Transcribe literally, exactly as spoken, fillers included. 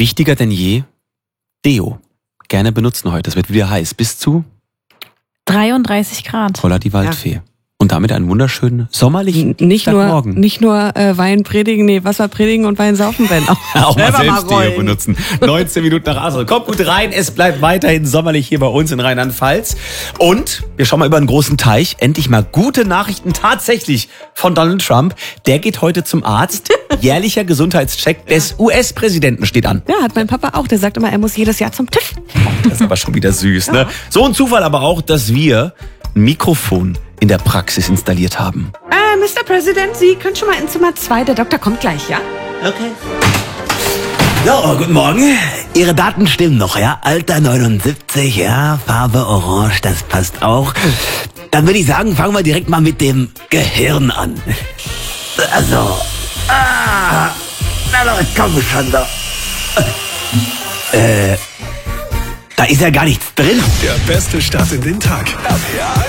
Wichtiger denn je, Deo. Gerne benutzen heute. Es wird wieder heiß. Bis zu dreiunddreißig Grad. Holla die Waldfee. Ja. Und damit einen wunderschönen sommerlichen nicht nur Morgen. Nicht nur äh, Wein predigen, nee, Wasser predigen und Wein saufen, Ben. Auch, auch mal selbst Deo benutzen. neunzehn Minuten nach Asel. Kommt gut rein, es bleibt weiterhin sommerlich hier bei uns in Rheinland-Pfalz. Und wir schauen mal über einen großen Teich. Endlich mal gute Nachrichten tatsächlich von Donald Trump. Der geht heute zum Arzt. Jährlicher Gesundheitscheck des U S-Präsidenten steht an. Ja, hat mein Papa auch. Der sagt immer, er muss jedes Jahr zum TÜV. Das ist aber schon wieder süß, ne? So ein Zufall aber auch, dass wir ein Mikrofon in der Praxis installiert haben. Äh, Mister President, Sie können schon mal in Zimmer zwei. Der Doktor kommt gleich, ja? Okay. So, guten Morgen. Ihre Daten stimmen noch, ja? Alter neunundsiebzig, ja? Farbe orange, das passt auch. Dann würde ich sagen, fangen wir direkt mal mit dem Gehirn an. Also, ah, na doch, komm schon da. Äh, da ist ja gar nichts drin. Der beste Start in den Tag. R P A